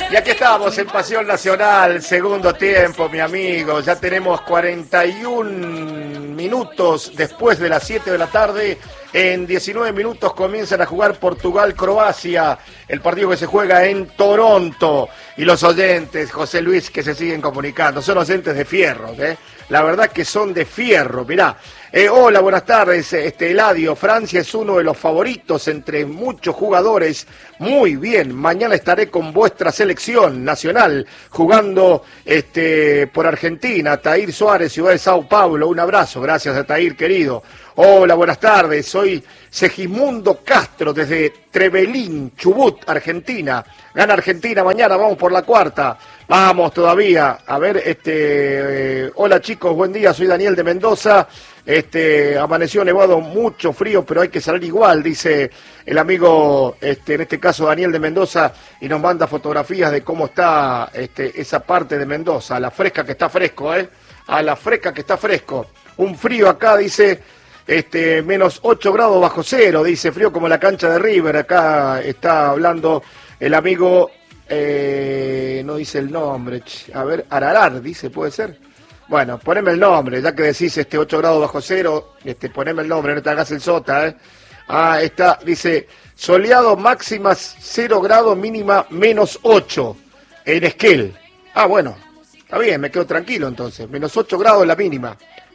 Y aquí estamos en Pasión Nacional, segundo tiempo, mi amigo. Ya tenemos 41 minutos después de las 7 de la tarde. En 19 minutos comienzan a jugar Portugal-Croacia, el partido que se juega en Toronto. Y los oyentes, José Luis, que se siguen comunicando, son oyentes de fierros, ¿eh? La verdad que son de fierro, mirá. Hola, buenas tardes, Eladio. Francia es uno de los favoritos entre muchos jugadores. Muy bien, mañana estaré con vuestra selección nacional jugando por Argentina. Tair Suárez, Ciudad de Sao Paulo. Un abrazo, gracias a Tair, querido. Hola, buenas tardes, soy Segismundo Castro desde Trevelín, Chubut, Argentina. Gana Argentina mañana, vamos por la cuarta. Vamos todavía. A ver, hola chicos, buen día, soy Daniel de Mendoza. Amaneció nevado, mucho frío, pero hay que salir igual, dice el amigo, en este caso Daniel de Mendoza, y nos manda fotografías de cómo está esa parte de Mendoza, a la fresca que está fresco, a la fresca que está fresco. Un frío acá, dice, menos 8 grados bajo cero, dice, frío como la cancha de River. Acá está hablando el amigo, no dice el nombre, a ver, Ararar, dice, puede ser. Bueno, poneme el nombre, ya que decís 8 grados bajo cero, poneme el nombre, no te hagas el sota, Ah, está, dice, soleado, máxima 0 grados, mínima menos 8, en Esquel. Ah, bueno, está bien, me quedo tranquilo entonces, menos 8 grados la mínima.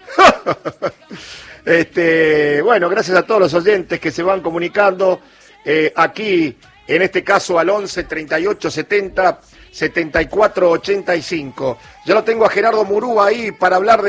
Bueno, gracias a todos los oyentes que se van comunicando, aquí, en este caso al 11 38 70 74 85. Yo lo tengo a Gerardo Murúa ahí para hablar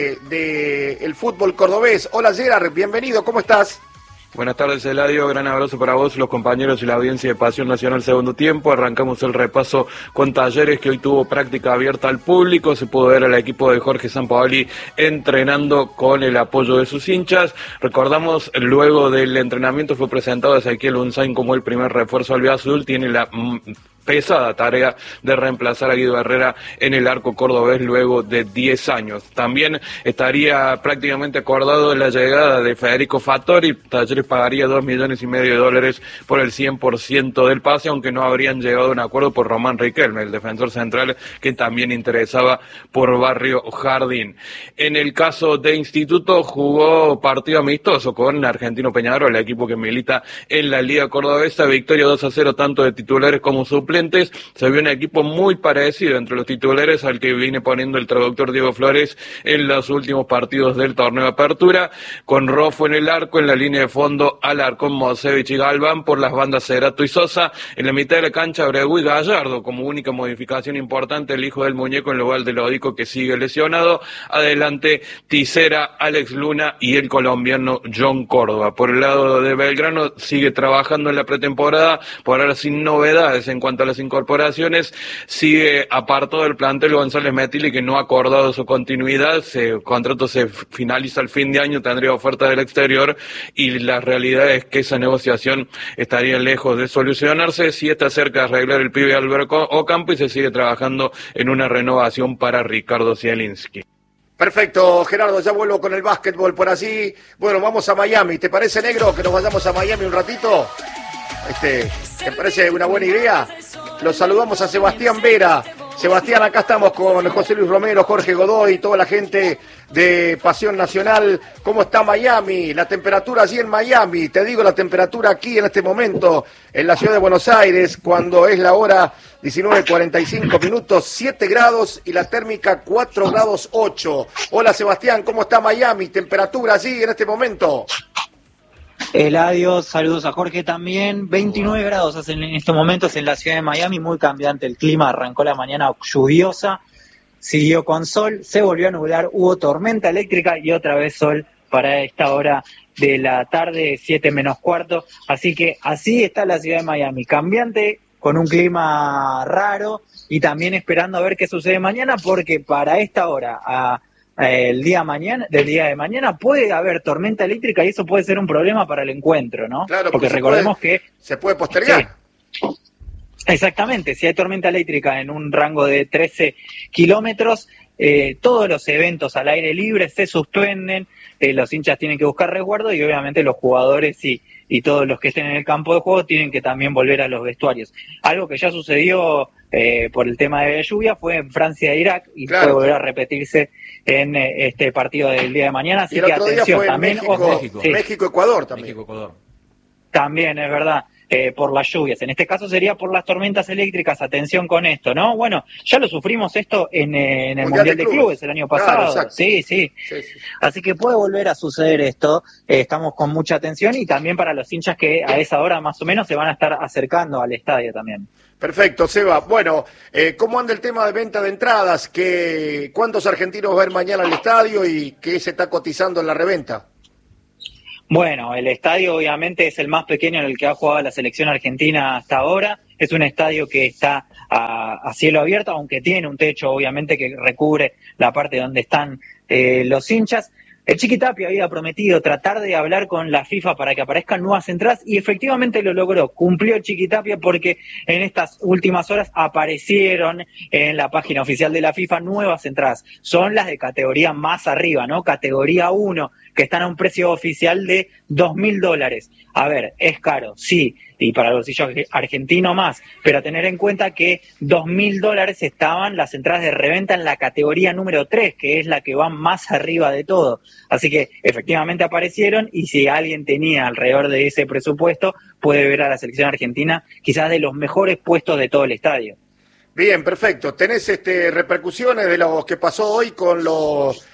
de el fútbol cordobés. Hola Gerard, bienvenido, ¿cómo estás? Buenas tardes, Eladio, gran abrazo para vos, los compañeros y la audiencia de Pasión Nacional segundo tiempo. Arrancamos el repaso con Talleres, que hoy tuvo práctica abierta al público. Se pudo ver al equipo de Jorge Sampaoli entrenando con el apoyo de sus hinchas. Recordamos, luego del entrenamiento fue presentado a Ezequiel Unzain como el primer refuerzo albiazul. Tiene la pesada tarea de reemplazar a Guido Herrera en el arco cordobés luego de 10 años. También estaría prácticamente acordado la llegada de Federico Fattori. Talleres pagaría $2,5 millones por el 100% del pase, aunque no habrían llegado a un acuerdo por Román Riquelme, el defensor central, que también interesaba por Barrio Jardín. En el caso de Instituto, jugó partido amistoso con Argentino Peñarol, el equipo que milita en la Liga Cordobesa. Victoria 2-0 tanto de titulares como suplentes. Se vio un equipo muy parecido entre los titulares al que viene poniendo el traductor Diego Flores en los últimos partidos del torneo de apertura, con Rofo en el arco, en la línea de fondo Alarcón, Mosevich y Galván, por las bandas Cerato y Sosa, en la mitad de la cancha Abreu y Gallardo, como única modificación importante, el hijo del muñeco en lugar de Lodico, que sigue lesionado. Adelante Tisera, Alex Luna y el colombiano John Córdoba. Por el lado de Belgrano, sigue trabajando en la pretemporada, por ahora sin novedades en cuanto a las incorporaciones. Sigue apartado del plantel González Metilli, que no ha acordado su continuidad. El contrato se finaliza al fin de año, tendría oferta del exterior, y la realidad es que esa negociación estaría lejos de solucionarse. Sí está cerca de arreglar el pibe Álvaro Ocampo, y se sigue trabajando en una renovación para Ricardo Zielinski. Perfecto, Gerardo, ya vuelvo con el básquetbol por allí. Bueno, vamos a Miami. ¿Te parece, negro, que nos vayamos a Miami un ratito? ¿Te parece una buena idea? Los saludamos a Sebastián Vera. Sebastián, acá estamos con José Luis Romero, Jorge Godoy y toda la gente de Pasión Nacional. ¿Cómo está Miami? La temperatura allí en Miami. Te digo la temperatura aquí en este momento en la ciudad de Buenos Aires, cuando es la hora 19:45 minutos, 7 grados y la térmica 4 grados 8. Hola Sebastián, ¿cómo está Miami? Temperatura allí en este momento. Eladio, saludos a Jorge también. 29 grados hacen en estos momentos en la ciudad de Miami, muy cambiante el clima. Arrancó la mañana lluviosa, siguió con sol, se volvió a nublar, hubo tormenta eléctrica y otra vez sol para esta hora de la tarde, 7 menos cuarto. Así que así está la ciudad de Miami, cambiante, con un clima raro y también esperando a ver qué sucede mañana, porque para esta hora, del día de mañana puede haber tormenta eléctrica y eso puede ser un problema para el encuentro, ¿no? Claro, porque recordemos que se puede postergar. Sí, exactamente, si hay tormenta eléctrica en un rango de 13 kilómetros, todos los eventos al aire libre se suspenden, los hinchas tienen que buscar resguardo y obviamente los jugadores y todos los que estén en el campo de juego tienen que también volver a los vestuarios. Algo que ya sucedió por el tema de lluvia fue en Francia e Irak y Claro. puede volver a repetirse en este partido del día de mañana. Así Y el que otro día atención, fue en también, México, ojo, sí, México-Ecuador también. México-Ecuador. también es verdad. Por las lluvias. En este caso sería por las tormentas eléctricas. Atención con esto, ¿no? Bueno, ya lo sufrimos esto en el Mundial de Clubes el año pasado. Claro, sí. sí. Así que puede volver a suceder esto. Estamos con mucha atención y también para los hinchas que a esa hora más o menos se van a estar acercando al estadio también. Perfecto, Seba. Bueno, ¿cómo anda el tema de venta de entradas? ¿Cuántos argentinos va a ir mañana al estadio y qué se está cotizando en la reventa? Bueno, el estadio obviamente es el más pequeño en el que ha jugado la selección argentina hasta ahora. Es un estadio que está a cielo abierto, aunque tiene un techo obviamente que recubre la parte donde están los hinchas. El Chiqui Tapia había prometido tratar de hablar con la FIFA para que aparezcan nuevas entradas y efectivamente lo logró. Cumplió el Chiqui Tapia porque en estas últimas horas aparecieron en la página oficial de la FIFA nuevas entradas. Son las de categoría más arriba, ¿no? Categoría 1, que están a un precio oficial de $2.000. A ver, es caro, sí, y para el bolsillo argentino más, pero a tener en cuenta que $2.000 estaban las entradas de reventa en la categoría número 3, que es la que va más arriba de todo. Así que efectivamente aparecieron y si alguien tenía alrededor de ese presupuesto, puede ver a la selección argentina quizás de los mejores puestos de todo el estadio. Bien, perfecto. ¿Tenés repercusiones de lo que pasó hoy con los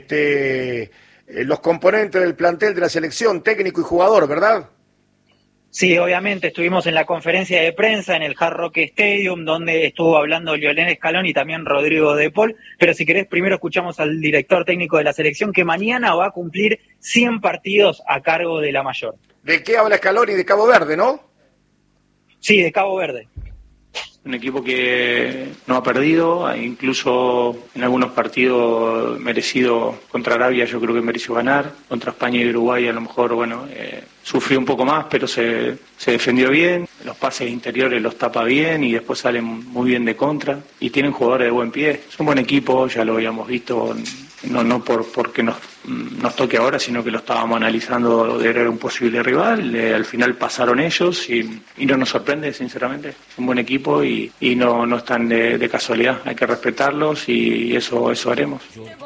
componentes del plantel de la selección, técnico y jugador, verdad? Sí, obviamente, estuvimos en la conferencia de prensa en el Hard Rock Stadium, donde estuvo hablando Lionel Scaloni y también Rodrigo De Paul, pero si querés primero escuchamos al director técnico de la selección, que mañana va a cumplir 100 partidos a cargo de la mayor. ¿De qué habla Scaloni? De Cabo Verde, ¿no? Sí, de Cabo Verde. Un equipo que no ha perdido, incluso en algunos partidos merecido. Contra Arabia yo creo que mereció ganar, contra España y Uruguay a lo mejor, sufrió un poco más, pero se defendió bien, los pases interiores los tapa bien y después salen muy bien de contra y tienen jugadores de buen pie. Es un buen equipo, ya lo habíamos visto, no porque nos toque ahora, sino que lo estábamos analizando de era un posible rival. Al final pasaron ellos y no nos sorprende, sinceramente. Es un buen equipo y no están de casualidad, hay que respetarlos y eso haremos.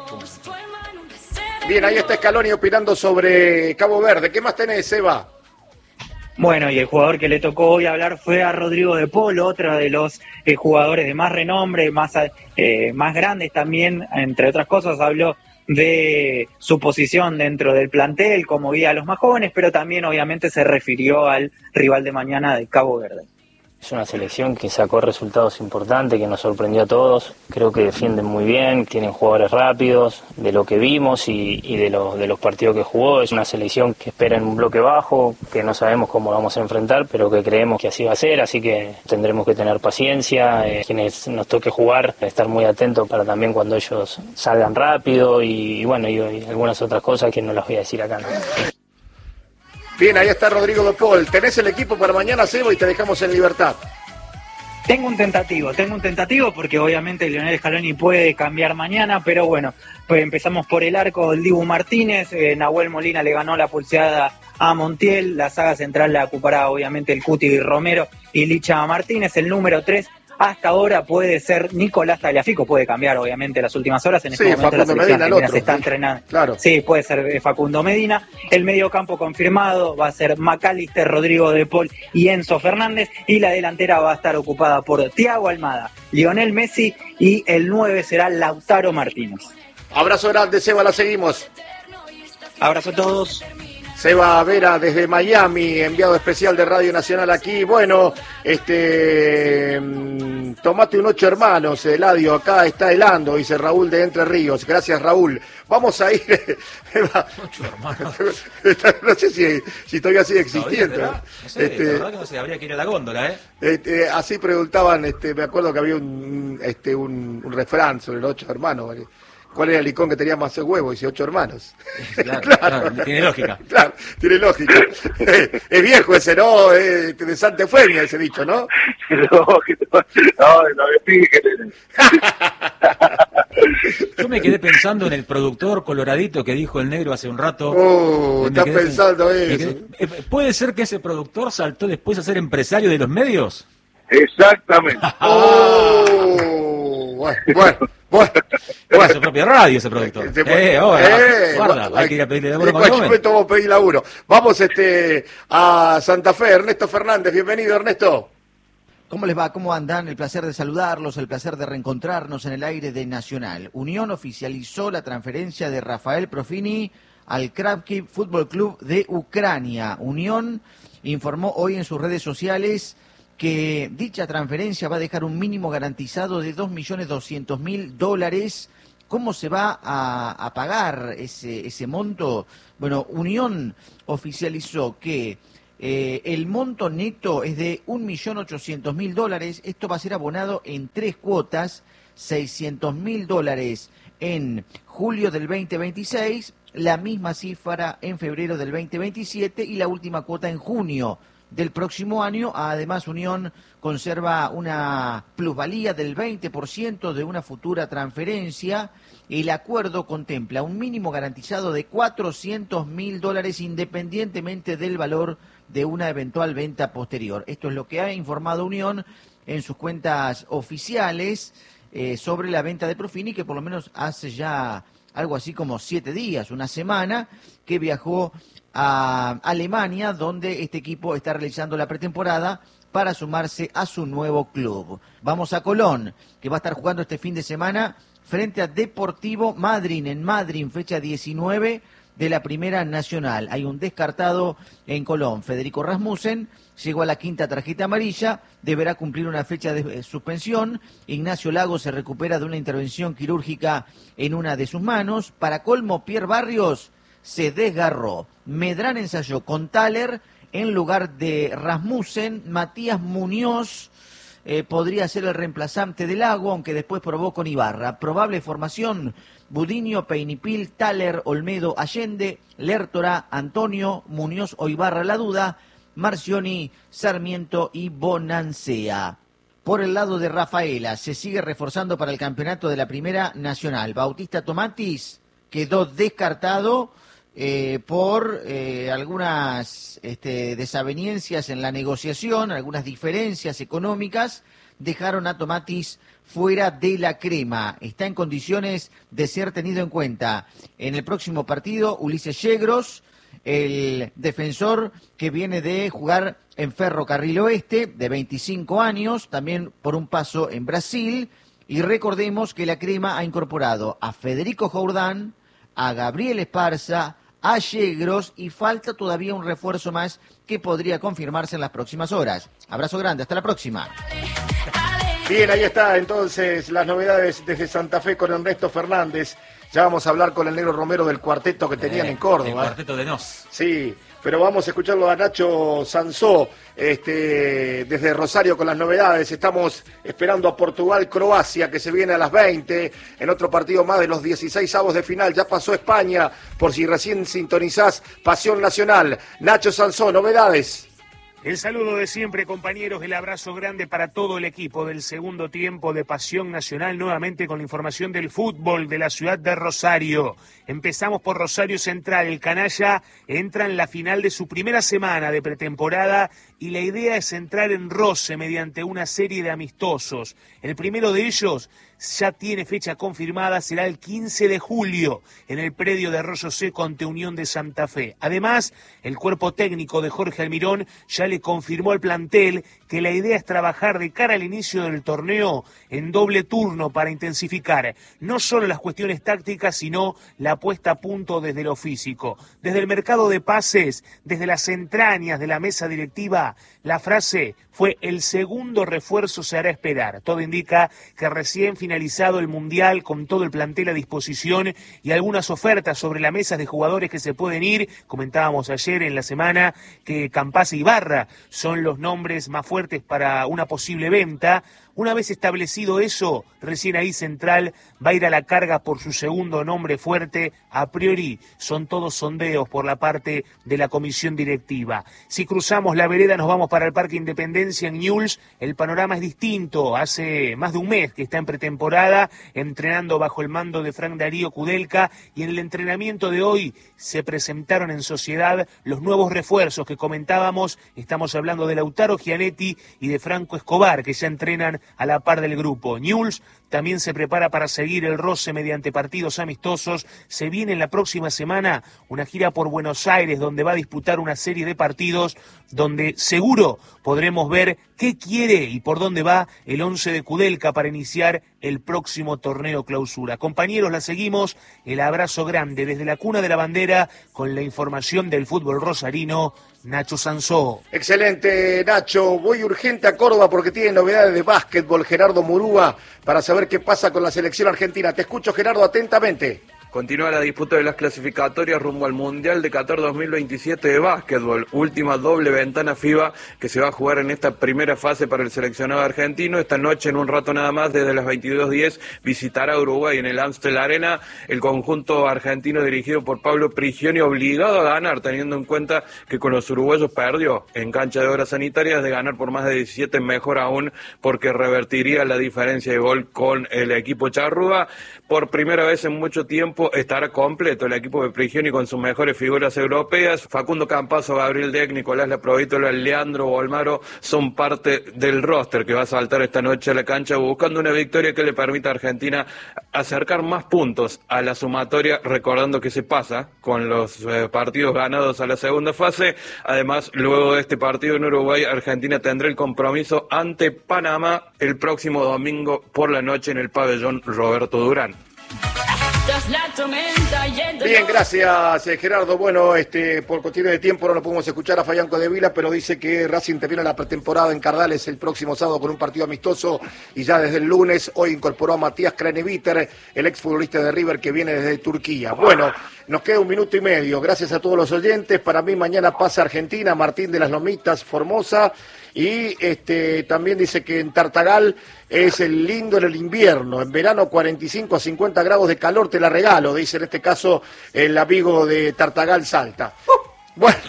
Bien, ahí está Scaloni opinando sobre Cabo Verde. ¿Qué más tenés, Seba? Bueno, y el jugador que le tocó hoy hablar fue a Rodrigo De Paul, otro de los jugadores de más renombre, más grandes también, entre otras cosas, habló de su posición dentro del plantel, como guía a los más jóvenes, pero también obviamente se refirió al rival de mañana de Cabo Verde. Es una selección que sacó resultados importantes, que nos sorprendió a todos. Creo que defienden muy bien, tienen jugadores rápidos, de lo que vimos y de los partidos que jugó. Es una selección que espera en un bloque bajo, que no sabemos cómo lo vamos a enfrentar, pero que creemos que así va a ser, así que tendremos que tener paciencia. Quienes nos toque jugar, estar muy atentos para también cuando ellos salgan rápido y algunas otras cosas que no las voy a decir acá, ¿no? Bien, ahí está Rodrigo De Paul. ¿Tenés el equipo para mañana, Seba, y te dejamos en libertad? Tengo un tentativo porque obviamente Lionel Scaloni puede cambiar mañana, pero bueno, pues empezamos por el arco del Dibu Martínez, Nahuel Molina le ganó la pulseada a Montiel, la saga central la ocupará obviamente el Cuti Romero y Licha Martínez, el número 3. Hasta ahora puede ser Nicolás Tagliafico, puede cambiar obviamente en las últimas horas, en este momento Facundo la selección Medina, argentina se está entrenando. Claro. Sí, puede ser Facundo Medina. El mediocampo confirmado va a ser McAllister, Rodrigo De Paul y Enzo Fernández, y la delantera va a estar ocupada por Thiago Almada, Lionel Messi y el 9 será Lautaro Martínez. Abrazo grande, Seba, la seguimos. Abrazo a todos. Seba Vera desde Miami, enviado especial de Radio Nacional aquí. Bueno, tomate un 8 hermanos, Eladio, acá está helando, dice Raúl de Entre Ríos. Gracias, Raúl. Vamos a ir. 8 hermanos. No sé si todavía sigue existiendo. No sé, la verdad que no sé, habría que ir a la góndola, así preguntaban, me acuerdo que había un refrán sobre los 8 hermanos. ¿Cuál era el licón que tenía más huevo? Dice 8 hermanos. Claro, tiene lógica. Claro, tiene lógica. Es viejo ese, ¿no? De Santa Eufemia ese dicho, ¿no? No, Yo me quedé pensando en el productor coloradito que dijo el negro hace un rato. Estás pensando eso. ¿Puede ser que ese productor saltó después a ser empresario de los medios? Exactamente. Bueno. Su propia radio ese productor. Guarda, hay que ir a pedirle laburo con momento. Vamos a pedir laburo. Vamos a Santa Fe. Ernesto Fernández, bienvenido, Ernesto. ¿Cómo les va? ¿Cómo andan? El placer de saludarlos, el placer de reencontrarnos en el aire de Nacional. Unión oficializó la transferencia de Rafael Profini al Kravkiv Fútbol Club de Ucrania. Unión informó hoy en sus redes sociales que dicha transferencia va a dejar un mínimo garantizado de $2.200.000. ¿Cómo se va a pagar ese monto? Bueno, Unión oficializó que el monto neto es de $1.800.000. Esto va a ser abonado en 3 cuotas, $600.000 en julio del 2026, la misma cifra en febrero del 2027 y la última cuota en junio del próximo año. Además, Unión conserva una plusvalía del 20% de una futura transferencia. El acuerdo contempla un mínimo garantizado de $400.000 independientemente del valor de una eventual venta posterior. Esto es lo que ha informado Unión en sus cuentas oficiales sobre la venta de Profini, que por lo menos hace ya algo así como 7 días, una semana, que viajó a Alemania, donde este equipo está realizando la pretemporada para sumarse a su nuevo club. Vamos a Colón, que va a estar jugando este fin de semana frente a Deportivo Madryn, en Madryn, fecha 19 de la Primera Nacional. Hay un descartado en Colón. Federico Rasmussen llegó a la 5ª tarjeta amarilla, deberá cumplir una fecha de suspensión. Ignacio Lago se recupera de una intervención quirúrgica en una de sus manos. Para colmo, Pierre Barrios se desgarró. Medrán ensayó con Thaler en lugar de Rasmussen. Matías Muñoz podría ser el reemplazante de Lago, aunque después probó con Ibarra. Probable formación: Budiño, Peinipil, Thaler, Olmedo, Allende, Lertora, Antonio, Muñoz o Ibarra la duda, Marcioni, Sarmiento y Bonancea. Por el lado de Rafaela, se sigue reforzando para el campeonato de la Primera Nacional. Bautista Tomatis quedó descartado por algunas desavenencias en la negociación, algunas diferencias económicas, dejaron a Tomatis fuera de la crema. Está en condiciones de ser tenido en cuenta en el próximo partido Ulises Yegros, el defensor que viene de jugar en Ferrocarril Oeste, de 25 años, también por un paso en Brasil. Y recordemos que la crema ha incorporado a Federico Jordán, a Gabriel Esparza, a Yegros, y falta todavía un refuerzo más que podría confirmarse en las próximas horas. Abrazo grande, hasta la próxima. Bien, ahí está entonces las novedades desde Santa Fe con Ernesto Fernández. Ya vamos a hablar con el Negro Romero del cuarteto que tenían en Córdoba. El cuarteto de Nos. Sí, pero vamos a escucharlo a Nacho Sansó desde Rosario con las novedades. Estamos esperando a Portugal-Croacia, que se viene a las 20, en otro partido más de los 16avos de final. Ya pasó España, por si recién sintonizás, Pasión Nacional. Nacho Sansó, novedades. El saludo de siempre, compañeros, el abrazo grande para todo el equipo del segundo tiempo de Pasión Nacional, nuevamente con la información del fútbol de la ciudad de Rosario. Empezamos por Rosario Central. El canalla entra en la final de su primera semana de pretemporada y la idea es entrar en roce mediante una serie de amistosos. El primero de ellos ya tiene fecha confirmada, será el 15 de julio en el predio de Arroyo Seco ante Unión de Santa Fe. Además, el cuerpo técnico de Jorge Almirón ya le confirmó al plantel que la idea es trabajar de cara al inicio del torneo en doble turno para intensificar no solo las cuestiones tácticas, sino la puesta a punto desde lo físico. Desde el mercado de pases, desde las entrañas de la mesa directiva, la frase fue: el segundo refuerzo se hará esperar. Todo indica que recién finalizado el Mundial, con todo el plantel a disposición y algunas ofertas sobre la mesa de jugadores que se pueden ir. Comentábamos ayer en la semana que Campazzo y Ibarra son los nombres más fuertes para una posible venta. Una vez establecido eso, recién ahí Central va a ir a la carga por su segundo nombre fuerte. A priori son todos sondeos por la parte de la comisión directiva. Si cruzamos la vereda nos vamos para el Parque Independencia en Newell's. El panorama es distinto. Hace más de un mes que está en pretemporada, entrenando bajo el mando de Frank Darío Kudelka, y en el entrenamiento de hoy se presentaron en sociedad los nuevos refuerzos que comentábamos. Estamos hablando de Lautaro Gianetti y de Franco Escobar, que ya entrenan a la par del grupo. Newell's también se prepara para seguir el roce mediante partidos amistosos. Se viene en la próxima semana una gira por Buenos Aires, donde va a disputar una serie de partidos donde seguro podremos ver qué quiere y por dónde va el 11 de Kudelka para iniciar el próximo torneo clausura. Compañeros, la seguimos. El abrazo grande desde la cuna de la bandera con la información del fútbol rosarino, Nacho Sansó. Excelente, Nacho. Voy urgente a Córdoba porque tiene novedades de básquetbol, Gerardo Murúa, para saber qué pasa con la selección argentina. Te escucho, Gerardo, atentamente. Continúa la disputa de las clasificatorias rumbo al Mundial de Qatar 2027 de básquetbol, última doble ventana FIBA que se va a jugar en esta primera fase para el seleccionado argentino. Esta noche, en un rato nada más, desde las 22:10, visitará Uruguay en el Amstel Arena. El conjunto argentino dirigido por Pablo Prigioni, obligado a ganar, teniendo en cuenta que con los uruguayos perdió en cancha de obras sanitarias. De ganar por más de 17, mejor aún, porque revertiría la diferencia de gol con el equipo charrúa. Por primera vez en mucho tiempo estará completo el equipo de Prigioni con sus mejores figuras europeas. Facundo Campazzo, Gabriel Deck, Nicolás Laprovítola, Leandro Bolmaro son parte del roster que va a saltar esta noche a la cancha buscando una victoria que le permita a Argentina acercar más puntos a la sumatoria, recordando que se pasa con los partidos ganados a la segunda fase. Además, luego de este partido en Uruguay, Argentina tendrá el compromiso ante Panamá el próximo domingo por la noche en el pabellón Roberto Durán. Bien, gracias, Gerardo. Bueno, por cuestiones de tiempo no lo podemos escuchar a Fabián de Vila, pero dice que Racing termina la pretemporada en Cardales el próximo sábado con un partido amistoso y ya desde el lunes hoy incorporó a Matías Kraneviter, el exfutbolista de River que viene desde Turquía. Bueno, nos queda 1 minuto y medio. Gracias a todos los oyentes. Para mí mañana pasa Argentina, Martín de las Lomitas, Formosa. Y también dice que en Tartagal es el lindo en el invierno, en verano 45 a 50 grados de calor te la regalo, dice en este caso el amigo de Tartagal Salta. Bueno,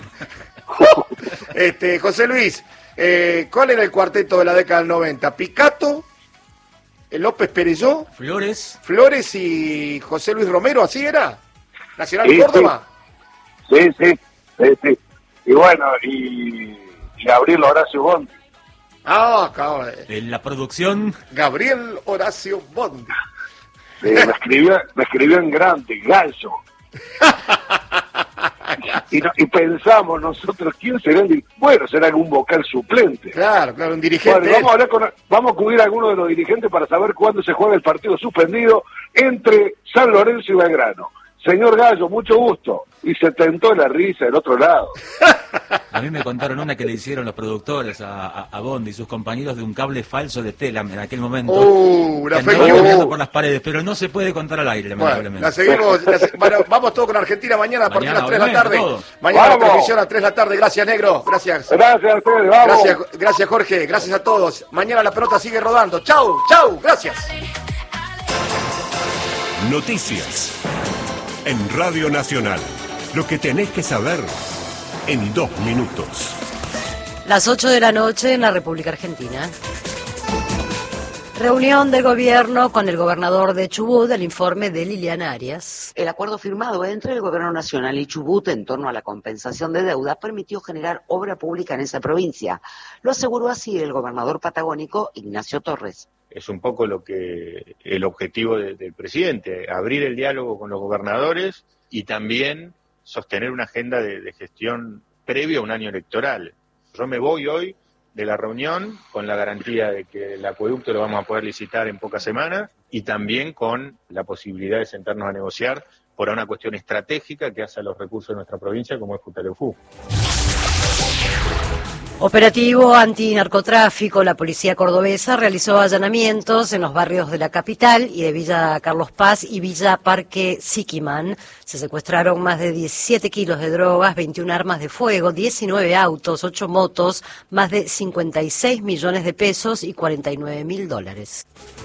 José Luis, ¿cuál era el cuarteto de la década del 90? Picato, López Perelló, Flores y José Luis Romero, ¿así era? ¿Nacional Córdoba? Sí. Y bueno, y Gabriel Horacio Bondi. Cabrón. En la producción, Gabriel Horacio Bondi. Me escribió en grande, Gallo. y pensamos nosotros, ¿quién será bueno, será algún vocal suplente? Claro, un dirigente. Bueno, vamos a cubrir a alguno de los dirigentes para saber cuándo se juega el partido suspendido entre San Lorenzo y Belgrano. Señor Gallo, mucho gusto. Y se tentó la risa del otro lado. A mí me contaron una que le hicieron los productores a Bondi y sus compañeros de un cable falso de tela en aquel momento. Una fake news por las paredes, pero no se puede contar al aire, lamentablemente. La seguimos. Bueno, vamos todos con Argentina mañana a partir de las 3 de la tarde. Mañana la transmisión a 3 de la tarde. Gracias, Negro. Gracias. Gracias a ustedes, vamos. Gracias, Jorge. Gracias a todos. Mañana la pelota sigue rodando. Chau. Gracias. Noticias en Radio Nacional. Lo que tenés que saber en 2 minutos. Las 8 de la noche en la República Argentina. Reunión del gobierno con el gobernador de Chubut, el informe de Liliana Arias. El acuerdo firmado entre el gobierno nacional y Chubut en torno a la compensación de deuda permitió generar obra pública en esa provincia. Lo aseguró así el gobernador patagónico Ignacio Torres. Es un poco el objetivo del presidente, abrir el diálogo con los gobernadores y también sostener una agenda de gestión previa a un año electoral. Yo me voy hoy de la reunión con la garantía de que el acueducto lo vamos a poder licitar en pocas semanas y también con la posibilidad de sentarnos a negociar por una cuestión estratégica que hace a los recursos de nuestra provincia como es Futaleufú. Operativo antinarcotráfico. La policía cordobesa realizó allanamientos en los barrios de la capital y de Villa Carlos Paz y Villa Parque Siquimán. Se secuestraron más de 17 kilos de drogas, 21 armas de fuego, 19 autos, 8 motos, más de 56 millones de pesos y $49.000.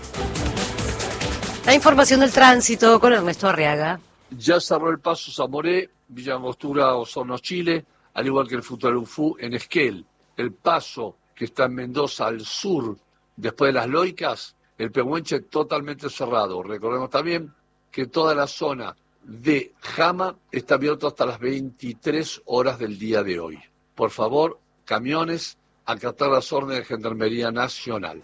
La información del tránsito con Ernesto Arriaga. Ya cerró el paso Zamoré, Villa Angostura, Osorno, Chile, al igual que el Futaleufú en Esquel. El paso que está en Mendoza al sur, después de las Loicas, el Pehuenche totalmente cerrado. Recordemos también que toda la zona de Jama está abierto hasta las 23 horas del día de hoy. Por favor, camiones, acatar las órdenes de Gendarmería Nacional.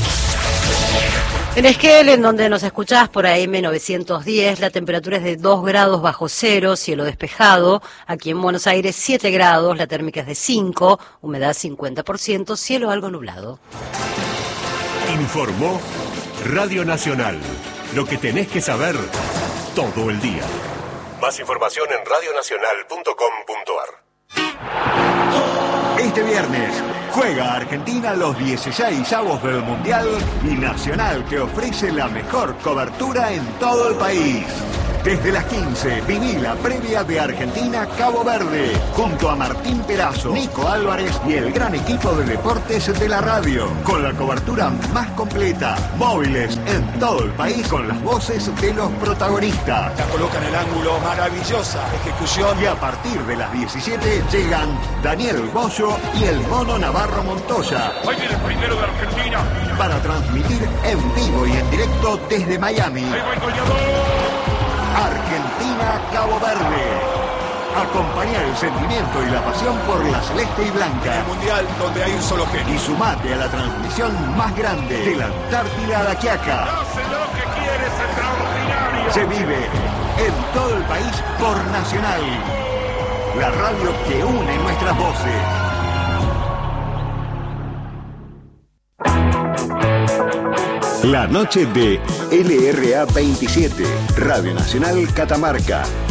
En Esquel, en donde nos escuchás por AM 910, la temperatura es de 2 grados bajo cero, cielo despejado. Aquí en Buenos Aires 7 grados, la térmica es de 5, humedad 50%, cielo algo nublado. Informó Radio Nacional. Lo que tenés que saber todo el día. Más información en radionacional.com.ar. Este viernes juega Argentina los 16avos del Mundial y Nacional te ofrece la mejor cobertura en todo el país. Desde las 15, viví la previa de Argentina-Cabo Verde, junto a Martín Perazo, Nico Álvarez y el gran equipo de deportes de la radio, con la cobertura más completa, móviles en todo el país con las voces de los protagonistas. La coloca en el ángulo, maravillosa ejecución. Y a partir de las 17 llegan Daniel Bollo y el Mono Navarro Montoya. Hoy viene el primero de Argentina. Para transmitir en vivo y en directo desde Miami. Ahí va el goleador. Argentina-Cabo Verde. Acompaña el sentimiento y la pasión por la celeste y blanca. El mundial donde hay un solo genio. Y sumate a la transmisión más grande de la Antártida a la Quiaca. Hace lo que quiere, es extraordinario. Se vive en todo el país por Nacional. La radio que une nuestras voces. La noche de LRA 27, Radio Nacional Catamarca.